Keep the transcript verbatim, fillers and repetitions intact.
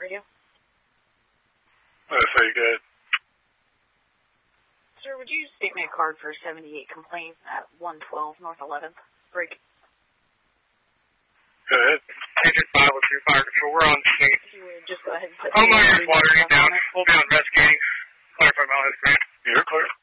radio. Oh, sorry, go ahead. Sir, would you state me a card for seventy-eight complaint at one twelve North eleventh? Break. Go ahead. Agent five oh two Fire Control, we're on scene. If you would just go ahead and put Homeowner the is watering down. We'll be on investigating. Clarify my last grant. You're clear.